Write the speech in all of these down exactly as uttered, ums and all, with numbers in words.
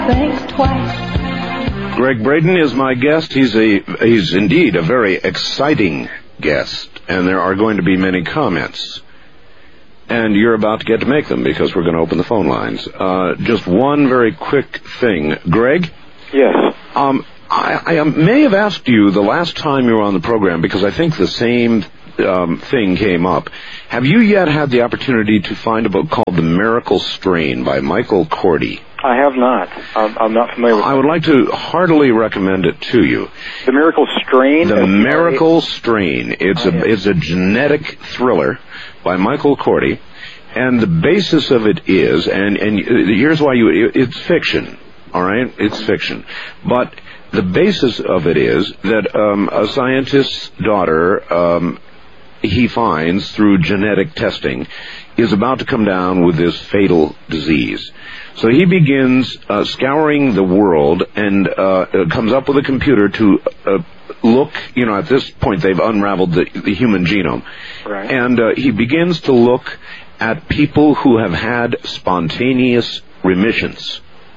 Think twice. Greg Braden is my guest. He's a he's indeed a very exciting guest, and there are going to be many comments. And you're about to get to make them because we're going to open the phone lines. Uh, just one very quick thing. Greg? Yes. Um, I, I may have asked you the last time you were on the program because I think the same um, thing came up. Have you yet had the opportunity to find a book called The Miracle Strain by Michael Cordy? I have not. I'm, I'm not familiar with it. I would like to heartily recommend it to you. The Miracle Strain? The Miracle Strain. It's oh, a yes. it's a genetic thriller by Michael Cordy, and the basis of it is, and, and here's why you, it's fiction, all right? It's fiction. But the basis of it is that um, a scientist's daughter, um, he finds through genetic testing, is about to come down with this fatal disease. So he begins uh, scouring the world and uh, comes up with a computer to uh, look, you know, at this point they've unraveled the, the human genome. Right. And uh, he begins to look at people who have had spontaneous remissions.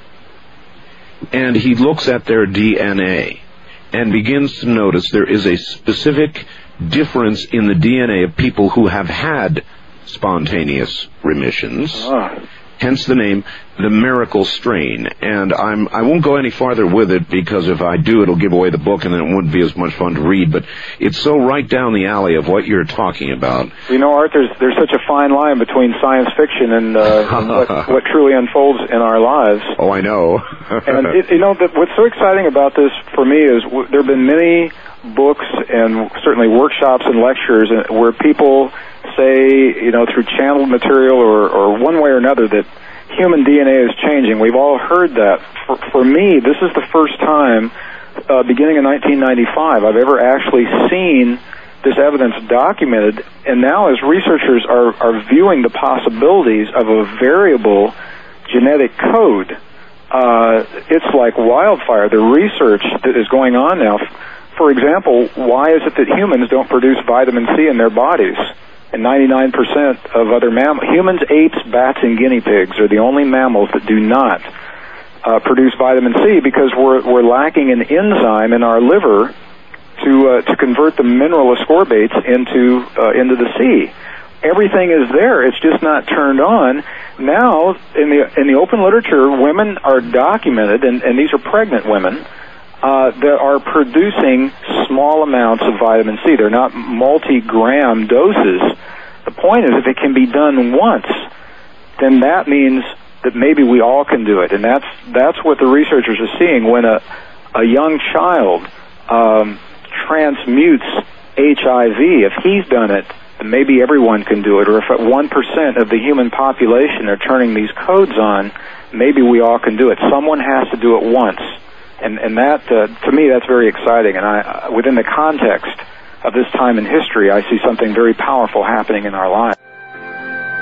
And he looks at their D N A and begins to notice there is a specific difference in the D N A of people who have had spontaneous remissions. Ah. Hence the name, The Miracle Strain. And I'm, I won't go any farther with it because if I do, it'll give away the book and then it wouldn't be as much fun to read. But it's so right down the alley of what you're talking about. You know, Art, there's, there's such a fine line between science fiction and, uh, and what, what truly unfolds in our lives. Oh, I know. And, it, you know, the, what's so exciting about this for me is w- there have been many books and certainly workshops and lectures where people say, you know, through channeled material or, or one way or another that human D N A is changing. We've all heard that. For, for me, this is the first time, uh, beginning in nineteen ninety-five, I've ever actually seen this evidence documented, and now as researchers are, are viewing the possibilities of a variable genetic code, uh, it's like wildfire. The research that is going on now, for example, why is it that humans don't produce vitamin C in their bodies? And ninety-nine percent of other mammals, humans, apes, bats, and guinea pigs are the only mammals that do not uh, produce vitamin C because we're, we're lacking an enzyme in our liver to uh, to convert the mineral ascorbates into uh, into the C. Everything is there; it's just not turned on. Now, in the in the open literature, women are documented, and, and these are pregnant women. Uh, that are producing small amounts of vitamin C. They're not multi-gram doses. The point is, if it can be done once, then that means that maybe we all can do it. And that's that's what the researchers are seeing when a, a young child um, transmutes H I V. If he's done it, then maybe everyone can do it. Or if at one percent of the human population are turning these codes on, maybe we all can do it. Someone has to do it once. And, and that, uh, to me, that's very exciting. And I, uh, within the context of this time in history, I see something very powerful happening in our lives.